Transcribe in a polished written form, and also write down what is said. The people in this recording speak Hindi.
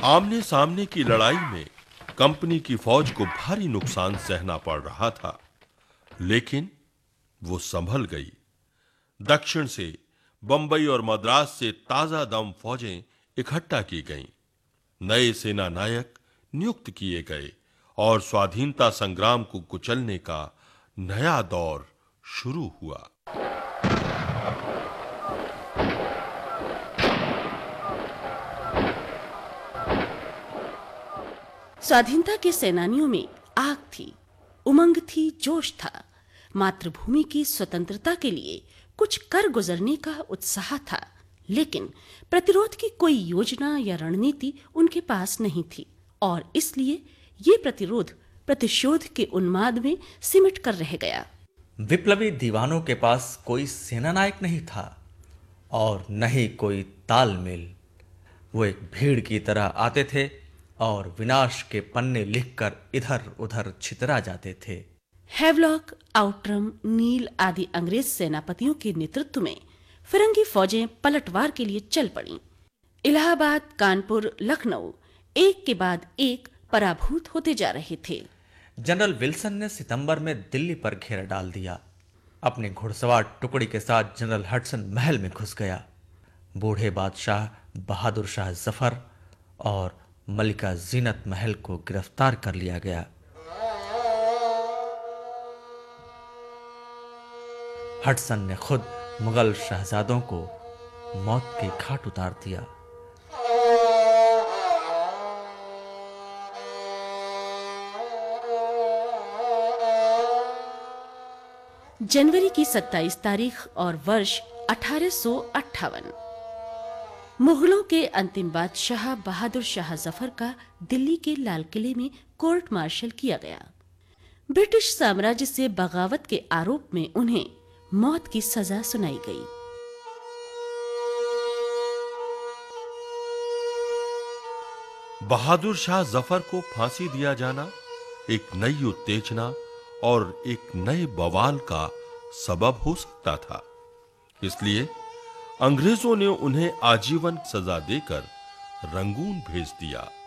आमने सामने की लड़ाई में कंपनी की फौज को भारी नुकसान सहना पड़ रहा था, लेकिन वो संभल गई। दक्षिण से बंबई और मद्रास से ताजा दम फौजें इकट्ठा की गईं। नए सेना नायक नियुक्त किए गए और स्वाधीनता संग्राम को कुचलने का नया दौर शुरू हुआ। स्वाधीनता के सेनानियों में आग थी, उमंग थी, जोश था। मातृभूमि की स्वतंत्रता के लिए कुछ कर गुजरने का उत्साह था, लेकिन प्रतिरोध की कोई योजना या रणनीति उनके पास नहीं थी और इसलिए ये प्रतिरोध प्रतिशोध के उन्माद में सिमट कर रह गया। विप्लवी दीवानों के पास कोई सेनानायक नहीं था और न ही कोई तालमेल। वो एक भीड़ की तरह आते थे और विनाश के पन्ने लिखकर इधर-उधर छितरा जाते थे। हैवलॉक, आउट्रम, नील आदि अंग्रेज सेनापतियों के नेतृत्व में फिरंगी फौजें पलटवार के लिए चल पड़ीं। इलाहाबाद, कानपुर, लखनऊ एक के बाद एक पराभूत होते जा रहे थे। जनरल विल्सन ने सितंबर में दिल्ली पर घेरा डाल दिया। अपने घुड़सवार टुकड़ी के साथ जनरल हडसन महल में घुस गया। बूढ़े बादशाह बहादुर शाह जफर और मलिका जीनत महल को गिरफ्तार कर लिया गया। हडसन ने खुद मुगल शहजादों को मौत के घाट उतार दिया। जनवरी की 27 तारीख और वर्ष 1858। मुगलों के अंतिम बादशाह बहादुर शाह जफर का दिल्ली के लाल किले में कोर्ट मार्शल किया गया। ब्रिटिश साम्राज्य से बगावत के आरोप में उन्हें मौत की सजा सुनाई गई। बहादुर शाह जफर को फांसी दिया जाना एक नई उत्तेजना और एक नए बवाल का सबब हो सकता था। इसलिए अंग्रेजों ने उन्हें आजीवन सजा देकर रंगून भेज दिया।